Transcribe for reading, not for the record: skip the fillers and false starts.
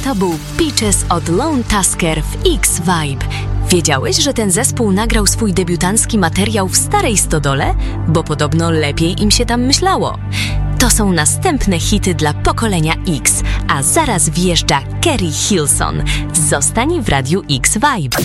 to był Peaches od Lone Tusker w X-Vibe. Wiedziałeś, że ten zespół nagrał swój debiutancki materiał w Starej Stodole? Bo podobno lepiej im się tam myślało. To są następne hity dla pokolenia X, a zaraz wjeżdża Keri Hilson. Zostań w Radiu X-Vibe.